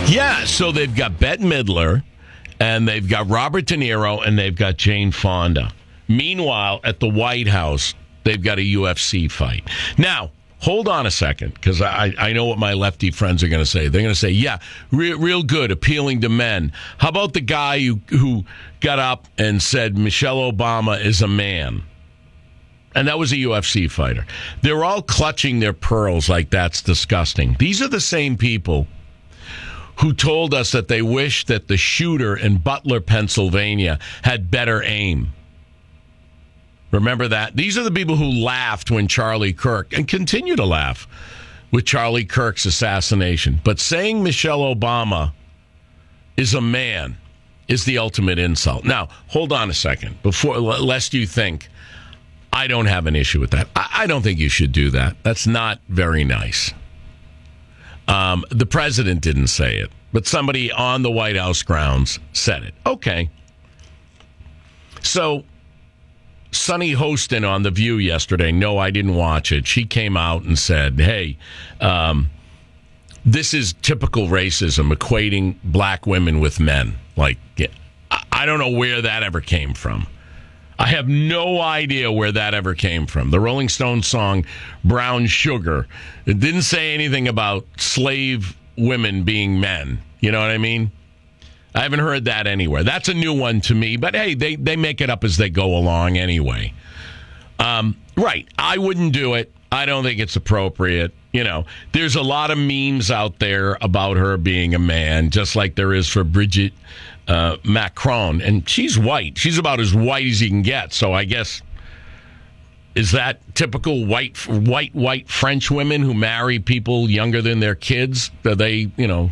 Yeah, so they've got Bette Midler, and they've got Robert De Niro, and they've got Jane Fonda. Meanwhile, at the White House, they've got a UFC fight. Now, hold on a second, because I know what my lefty friends are going to say. They're going to say, yeah, real good, appealing to men. How about the guy who got up and said Michelle Obama is a man? And that was a UFC fighter. They're all clutching their pearls like that's disgusting. These are the same people who told us that they wish that the shooter in Butler, Pennsylvania had better aim. Remember that? These are the people who laughed when Charlie Kirk, and continue to laugh with Charlie Kirk's assassination. But saying Michelle Obama is a man is the ultimate insult. Now, hold on a second, lest you think I don't have an issue with that. I don't think you should do that. That's not very nice. The president didn't say it, but somebody on the White House grounds said it. Okay. So, Sunny Hostin on The View yesterday, no, I didn't watch it. She came out and said, hey, this is typical racism, equating black women with men. Like, I don't know where that ever came from. I have no idea where that ever came from. The Rolling Stones song, Brown Sugar, it didn't say anything about slave women being men. You know what I mean? I haven't heard that anywhere. That's a new one to me, but hey, they make it up as they go along anyway. Right. I wouldn't do it. I don't think it's appropriate. You know, there's a lot of memes out there about her being a man, just like there is for Bridget Macron, and she's white. She's about as white as you can get. So I guess, is that typical white French women who marry people younger than their kids? Are they, you know,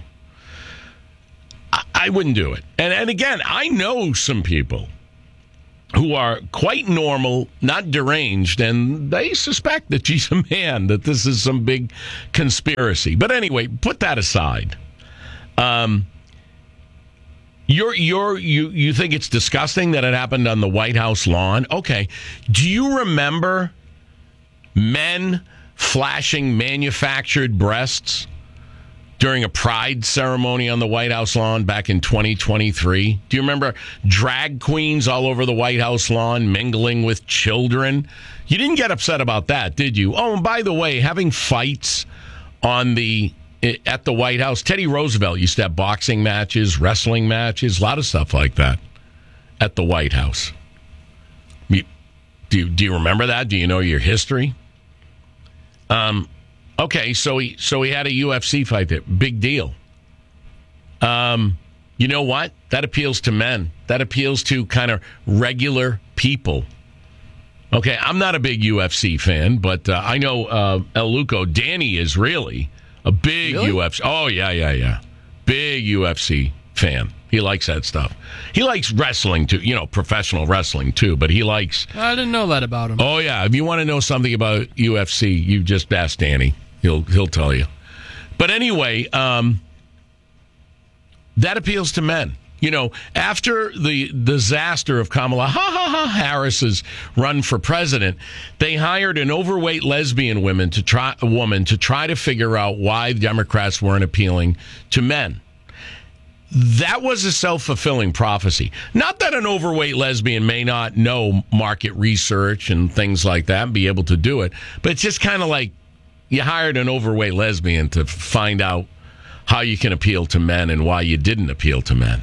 I wouldn't do it. And again, I know some people who are quite normal, not deranged, and they suspect that she's a man, that this is some big conspiracy. But anyway, put that aside. You think it's disgusting that it happened on the White House lawn? Okay. Do you remember men flashing manufactured breasts during a pride ceremony on the White House lawn back in 2023? Do you remember drag queens all over the White House lawn mingling with children? You didn't get upset about that, did you? Oh, and by the way, having fights at the White House, Teddy Roosevelt used to have boxing matches, wrestling matches, a lot of stuff like that at the White House. Do you remember that? Do you know your history? Okay, so he had a UFC fight there. Big deal. You know what? That appeals to men. That appeals to kind of regular people. Okay, I'm not a big UFC fan, but I know El Luco, Danny is really a big UFC. Oh, yeah. Big UFC fan. He likes that stuff. He likes wrestling, too. You know, professional wrestling, too. But he likes... I didn't know that about him. Oh, yeah. If you want to know something about UFC, you just ask Danny. He'll tell you. But anyway, that appeals to men. You know, after the disaster of Kamala Harris's run for president, they hired an overweight lesbian woman to try to figure out why Democrats weren't appealing to men. That was a self-fulfilling prophecy. Not that an overweight lesbian may not know market research and things like that and be able to do it, but it's just kind of like you hired an overweight lesbian to find out how you can appeal to men and why you didn't appeal to men.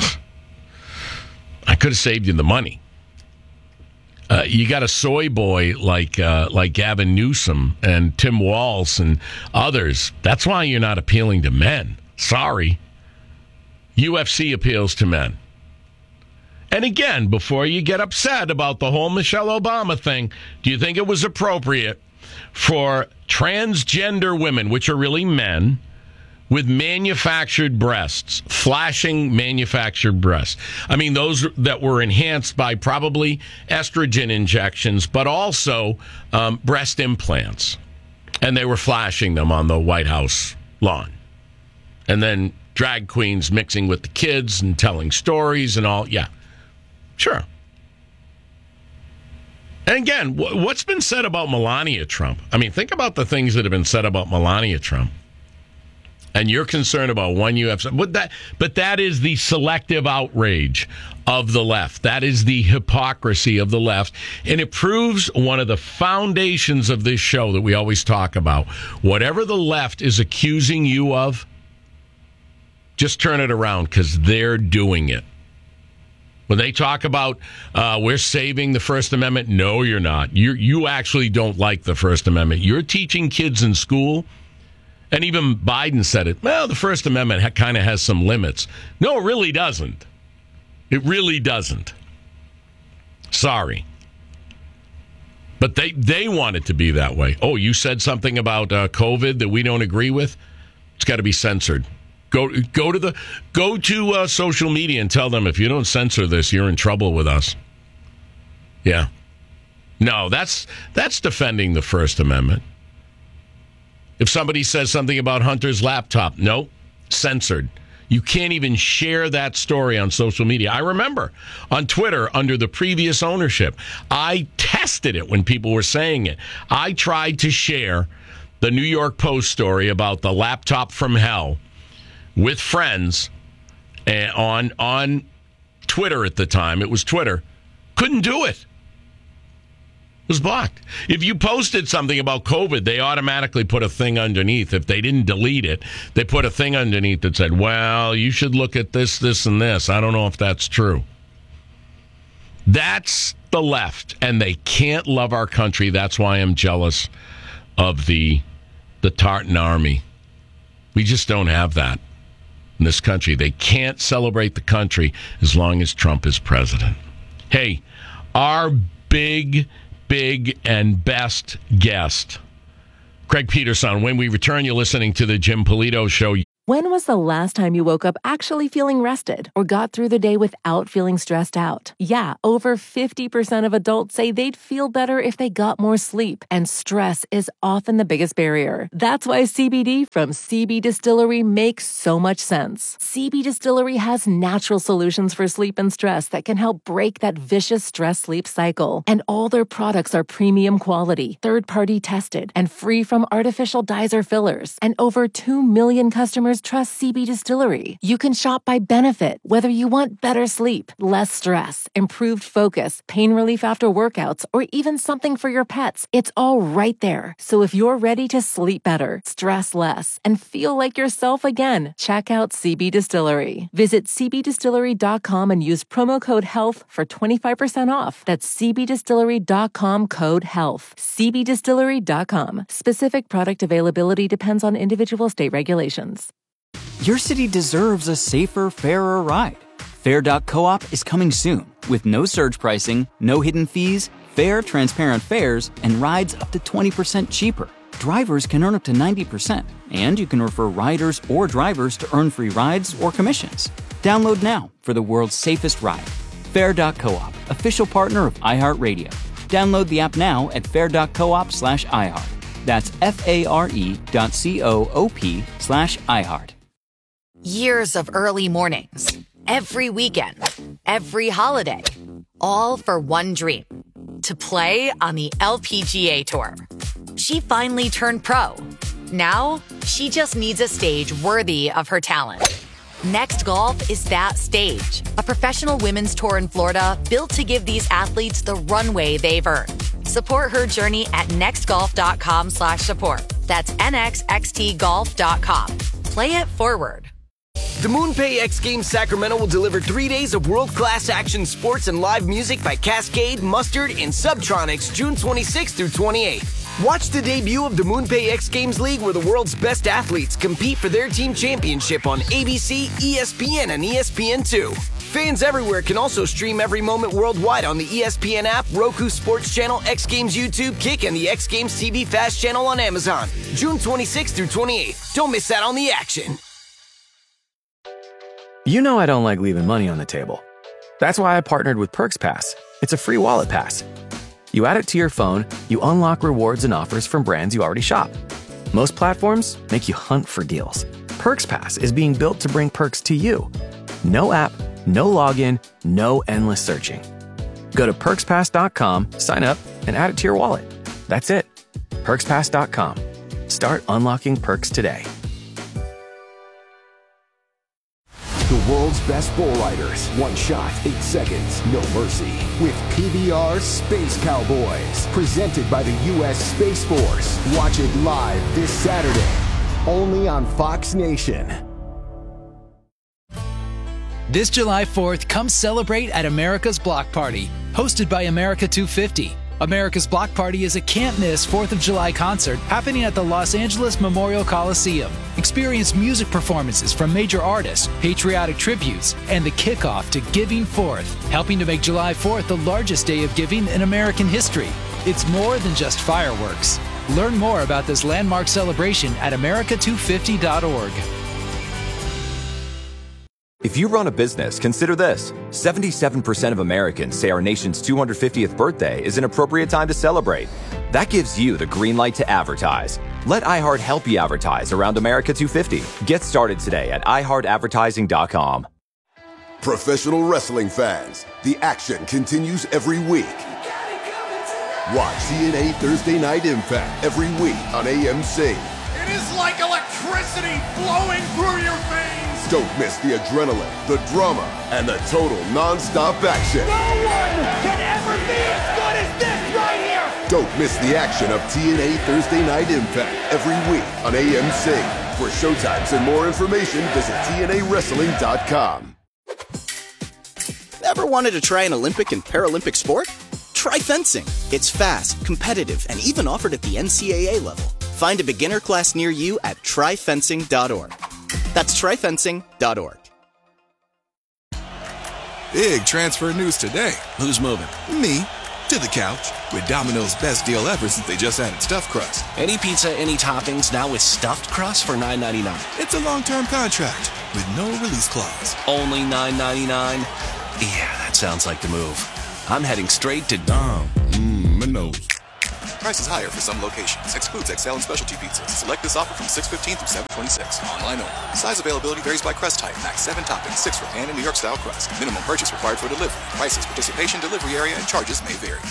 I could have saved you the money. You got a soy boy like Gavin Newsom and Tim Walz and others. That's why you're not appealing to men. Sorry. UFC appeals to men. And again, before you get upset about the whole Michelle Obama thing, do you think it was appropriate for transgender women, which are really men, with manufactured breasts, flashing manufactured breasts? I mean, those that were enhanced by probably estrogen injections, but also breast implants. And they were flashing them on the White House lawn. And then drag queens mixing with the kids and telling stories and all. Yeah, sure. And again, what's been said about Melania Trump? I mean, think about the things that have been said about Melania Trump. And you're concerned about one UFC. But that is the selective outrage of the left. That is the hypocrisy of the left. And it proves one of the foundations of this show that we always talk about. Whatever the left is accusing you of, just turn it around because they're doing it. When they talk about we're saving the First Amendment, no, you're not. You actually don't like the First Amendment. You're teaching kids in school, and even Biden said it, well, the First Amendment kind of has some limits. No, it really doesn't. It really doesn't. Sorry. But they want it to be that way. Oh, you said something about COVID that we don't agree with? It's got to be censored. Go to social media and tell them if you don't censor this, you're in trouble with us. Yeah. No, that's defending the First Amendment. If somebody says something about Hunter's laptop, no, censored. You can't even share that story on social media. I remember on Twitter under the previous ownership, I tested it when people were saying it. I tried to share the New York Post story about the laptop from hell with friends on Twitter at the time. It was Twitter. Couldn't do it. It was blocked. If you posted something about COVID, they automatically put a thing underneath. If they didn't delete it, they put a thing underneath that said, well, you should look at this, this, and this. I don't know if that's true. That's the left, and they can't love our country. That's why I'm jealous of the Tartan Army. We just don't have that in this country. They can't celebrate the country as long as Trump is president. Hey, our big and best guest, Craig Peterson. When we return, you're listening to the Jim Polito Show. When was the last time you woke up actually feeling rested or got through the day without feeling stressed out? Yeah, over 50% of adults say they'd feel better if they got more sleep, and stress is often the biggest barrier. That's why CBD from CB Distillery makes so much sense. CB Distillery has natural solutions for sleep and stress that can help break that vicious stress-sleep cycle. And all their products are premium quality, third-party tested, and free from artificial dyes or fillers. And over 2 million customers trust CB Distillery. You can shop by benefit, whether you want better sleep, less stress, improved focus, pain relief after workouts, or even something for your pets. It's all right there. So if you're ready to sleep better, stress less, and feel like yourself again, check out CB Distillery. Visit cbdistillery.com and use promo code HEALTH for 25% off. That's cbdistillery.com, code HEALTH. cbdistillery.com. Specific product availability depends on individual state regulations. Your city deserves a safer, fairer ride. Fair.coop is coming soon with no surge pricing, no hidden fees, fair, transparent fares, and rides up to 20% cheaper. Drivers can earn up to 90%, and you can refer riders or drivers to earn free rides or commissions. Download now for the world's safest ride. Fair.coop, official partner of iHeartRadio. Download the app now at fair.coop/iHeart. That's FARE.coop/iHeart. Years of early mornings, every weekend, every holiday, all for one dream, to play on the LPGA Tour. She finally turned pro. Now, she just needs a stage worthy of her talent. Next Golf is that stage, a professional women's tour in Florida built to give these athletes the runway they've earned. Support her journey at nextgolf.com/support. That's nxxtgolf.com. Play it forward. The MoonPay X Games Sacramento will deliver 3 days of world-class action sports and live music by Cascade, Mustard, and Subtronics June 26th through 28th. Watch the debut of the MoonPay X Games League, where the world's best athletes compete for their team championship on ABC, ESPN, and ESPN2. Fans everywhere can also stream every moment worldwide on the ESPN app, Roku Sports Channel, X Games YouTube, Kick, and the X Games TV Fast Channel on Amazon. June 26th through 28th. Don't miss out on the action. You know I don't like leaving money on the table. That's why I partnered with PerksPass. It's a free wallet pass. You add it to your phone, you unlock rewards and offers from brands you already shop. Most platforms make you hunt for deals. PerksPass is being built to bring perks to you. No app, no login, no endless searching. Go to PerksPass.com, sign up, and add it to your wallet. That's it. PerksPass.com. Start unlocking perks today. the world's best bull riders. One shot, 8 seconds, no mercy. With PBR Space Cowboys. Presented by the U.S. Space Force. Watch it live this Saturday. Only on Fox Nation. This July 4th, come celebrate at America's Block Party, hosted by America 250. America's Block Party is a can't-miss 4th of July concert happening at the Los Angeles Memorial Coliseum. Experience music performances from major artists, patriotic tributes, and the kickoff to Giving Forth, helping to make July 4th the largest day of giving in American history. It's more than just fireworks. Learn more about this landmark celebration at america250.org. If you run a business, consider this. 77% of Americans say our nation's 250th birthday is an appropriate time to celebrate. That gives you the green light to advertise. Let iHeart help you advertise around America 250. Get started today at iHeartAdvertising.com. Professional wrestling fans, the action continues every week. Watch TNA Thursday Night Impact every week on AMC. It is like electricity flowing through your veins. Don't miss the adrenaline, the drama, and the total non-stop action. No one can ever be as good as this right here. Don't miss the action of TNA Thursday Night Impact every week on AMC. For showtimes and more information, visit TNAWrestling.com. Ever wanted to try an Olympic and Paralympic sport? Try fencing. It's fast, competitive, and even offered at the NCAA level. Find a beginner class near you at tryfencing.org. That's tryfencing.org. Big transfer news today. Who's moving? Me. To the couch. With Domino's best deal ever since they just added stuffed crust. Any pizza, any toppings, now with stuffed crust for $9.99. It's a long-term contract with no release clause. Only $9.99? Yeah, that sounds like the move. I'm heading straight to Domino's. Prices higher for some locations. Excludes XL and specialty pizzas. Select this offer from 6/15 through 7/26. Online only. Size availability varies by crust type. Max 7 toppings, 6 for pan and New York style crust. Minimum purchase required for delivery. Prices, participation, delivery area, and charges may vary.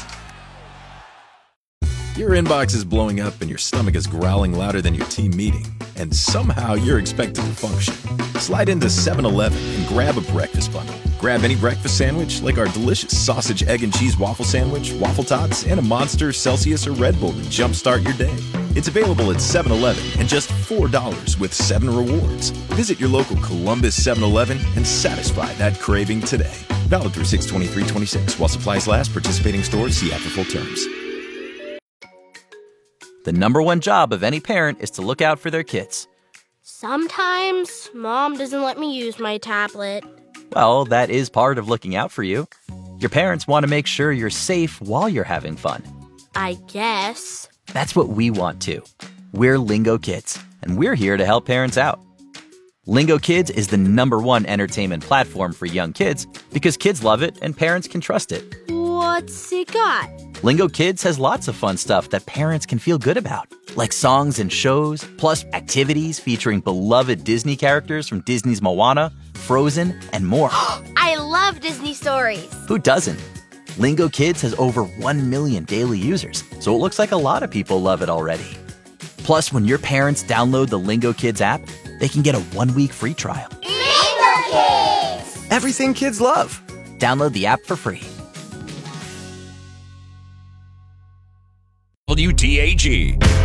Your inbox is blowing up and your stomach is growling louder than your team meeting. And somehow you're expected to function. Slide into 7-Eleven and grab a breakfast bundle. Grab any breakfast sandwich like our delicious sausage, egg, and cheese waffle sandwich, waffle tots, and a Monster, Celsius, or Red Bull to jumpstart your day. It's available at 7-Eleven and just $4 with 7 rewards. Visit your local Columbus 7-Eleven and satisfy that craving today. Valid through 6/23/26 while supplies last. Participating stores see after full terms. The number one job of any parent is to look out for their kids. Sometimes Mom doesn't let me use my tablet. Well, that is part of looking out for you. Your parents want to make sure you're safe while you're having fun. I guess. That's what we want too. We're Lingo Kids, and we're here to help parents out. Lingo Kids is the #1 entertainment platform for young kids because kids love it and parents can trust it. What's it got? Lingo Kids has lots of fun stuff that parents can feel good about, like songs and shows, plus activities featuring beloved Disney characters from Disney's Moana, Frozen, and more. I love Disney stories. Who doesn't? Lingo Kids has over 1 million daily users, so it looks like a lot of people love it already. Plus, when your parents download the Lingo Kids app, they can get a 1-week free trial. Lingo Kids! Everything kids love. Download the app for free. WTAG.